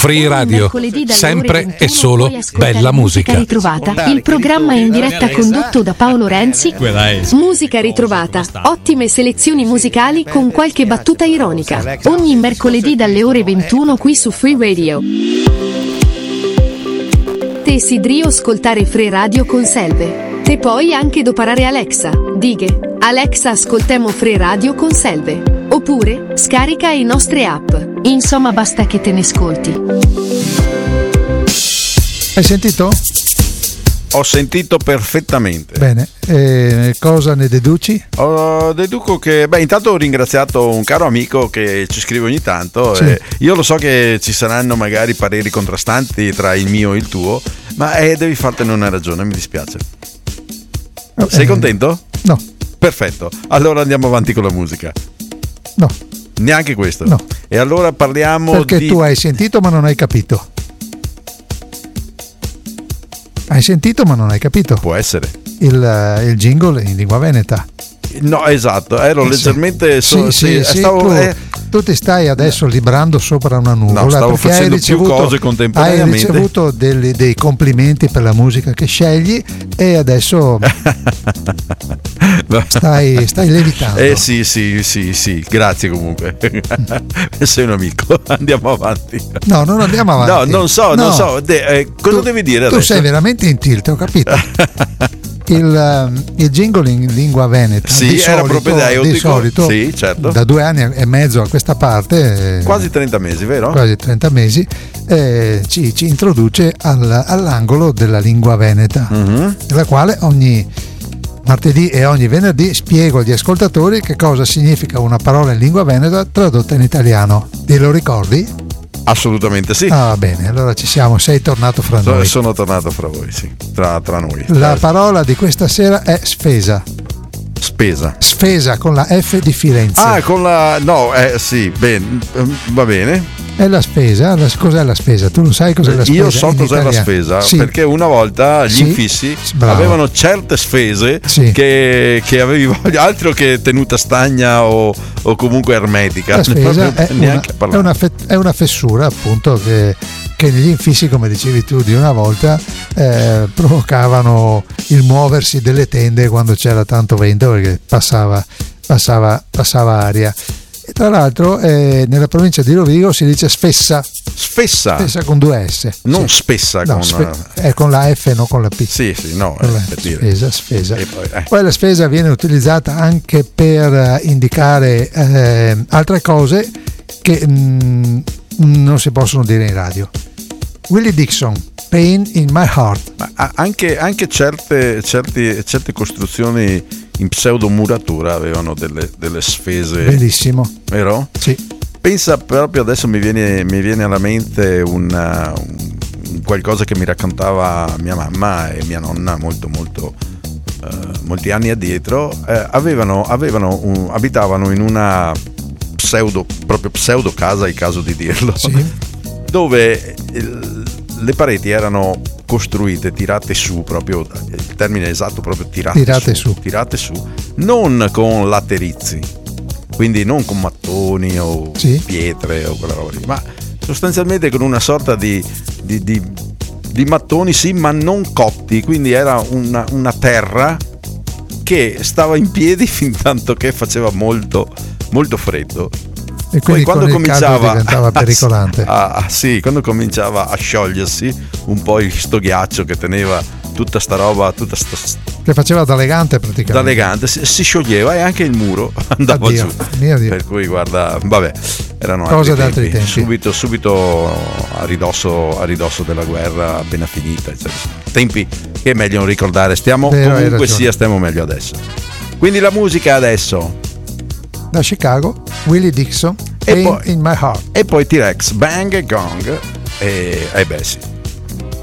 Free Radio, sempre e solo bella musica. Ritrovata, il programma in diretta condotto da Paolo Renzi. Musica ritrovata, ottime selezioni musicali con qualche battuta ironica. Ogni mercoledì dalle ore 21 qui su Free Radio. Te sidrio ascoltare Free Radio con Selve. Te poi anche doparare Alexa. Dighe, Alexa ascoltemo Free Radio con Selve. Oppure, scarica i nostre app. Insomma, basta che te ne ascolti. Hai sentito? Ho sentito perfettamente. Bene, cosa ne deduci? Deduco che, intanto ho ringraziato un caro amico che ci scrive ogni tanto. Sì. Io lo so che ci saranno magari pareri contrastanti tra il mio e il tuo, ma devi fartene una ragione, mi dispiace. Sei contento? No. Perfetto, allora andiamo avanti con la musica. No. Neanche questo? No. E allora parliamo Perché tu hai sentito ma non hai capito. Hai sentito ma non hai capito. Può essere. Il jingle in lingua veneta. No, esatto, ero leggermente tu ti stai adesso librando sopra una nuvola. No, stavo perché facendo più cose contemporaneamente. Hai ricevuto dei complimenti per la musica che scegli e adesso stai levitando. Sì, grazie comunque. Sei un amico. Andiamo avanti. No, non andiamo avanti. No, non so. Cosa devi dire adesso? Tu sei veramente in tilt, ho capito. Il jingle in lingua veneta era propedeutico. Di solito, sì, certo. Da 2 anni e mezzo a questa parte, quasi 30 mesi, vero? Quasi 30 mesi, ci introduce all'angolo della lingua veneta, nella quale ogni martedì e ogni venerdì spiego agli ascoltatori che cosa significa una parola in lingua veneta tradotta in italiano. Te lo ricordi? Assolutamente sì. Va bene, allora ci siamo, sei tornato fra noi. Sono tornato fra voi, sì, tra noi. La parola di questa sera è sfesa. Sfesa con la F di Firenze. Con la... no, sì, bene, va bene. È la spesa. Cos'è la spesa? Tu non sai cos'è la spesa? Io so cos'è la spesa, sì. Perché una volta gli infissi avevano certe spese che avevi voglia, altro che tenuta stagna o comunque ermetica. La spesa è una fessura, appunto, che negli infissi, come dicevi tu di una volta, provocavano il muoversi delle tende quando c'era tanto vento, perché passava aria. E tra l'altro nella provincia di Rovigo si dice sfessa con 2 S, non spessa, è con la F, non con la P. Sì, no, per dire. Sfesa. E poi la spesa viene utilizzata anche per indicare altre cose che non si possono dire in radio. Willie Dixon, Pain in My Heart. Ma anche certe costruzioni in pseudomuratura avevano delle sfese. Bellissimo. Vero? Sì. Pensa, proprio adesso mi viene alla mente un qualcosa che mi raccontava mia mamma e mia nonna molti anni addietro. Abitavano in una pseudo casa, è il caso di dirlo, dove le pareti erano costruite, tirate su, proprio il termine esatto, proprio tirate su, non con laterizi, quindi non con mattoni o pietre o quella roba lì, ma sostanzialmente con una sorta di mattoni, sì, ma non cotti, quindi era una terra che stava in piedi fin tanto che faceva molto molto freddo. E quindi poi quando cominciava diventava pericolante. Quando cominciava a sciogliersi un po' sto ghiaccio che teneva tutta sta roba, che faceva da legante praticamente. Da legante si scioglieva e anche il muro andava giù. Mio Dio. Per cui guarda, vabbè, erano cose d'altri tempi. Subito a ridosso della guerra appena finita, eccetera. Tempi che è meglio non ricordare. Stiamo meglio adesso. Quindi la musica adesso. Da Chicago, Willie Dixon, Pain in My Heart. E poi T-Rex, Bang e Gong e beh sì.